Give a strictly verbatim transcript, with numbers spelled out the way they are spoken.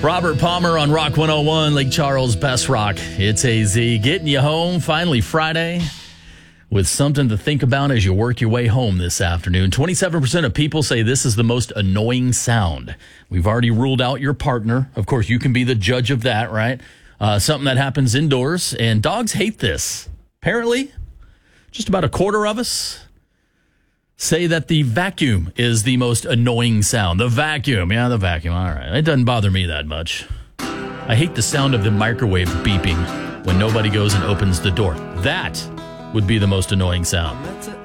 Robert Palmer on Rock one oh one, Lake Charles, Best Rock. It's A Z, getting you home, finally Friday, with something to think about as you work your way home this afternoon. twenty-seven percent of people say this is the most annoying sound. We've already ruled out your partner. Of course, you can be the judge of that, right? Uh, something that happens indoors, and dogs hate this. Apparently, just about a quarter of us say that the vacuum is the most annoying sound. The vacuum. Yeah, the vacuum. All right. It doesn't bother me that much. I hate the sound of the microwave beeping when nobody goes and opens the door. That would be the most annoying sound.